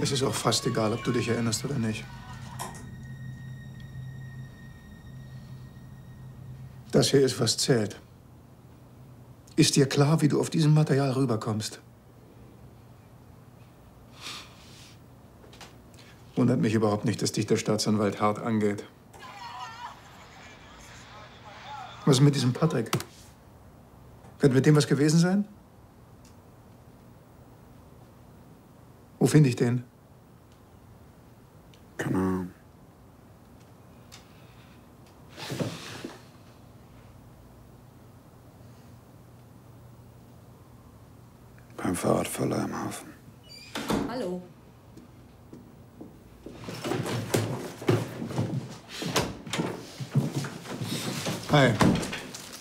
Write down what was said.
Es ist auch fast egal, ob du dich erinnerst oder nicht. Das hier ist, was zählt. Ist dir klar, wie du auf diesem Material rüberkommst? Wundert mich überhaupt nicht, dass dich der Staatsanwalt hart angeht. Was ist mit diesem Patrick? Könnte mit dem was gewesen sein? Wo finde ich den? Keine Ahnung. Beim Fahrradverleih im Hafen. Hallo. Hi.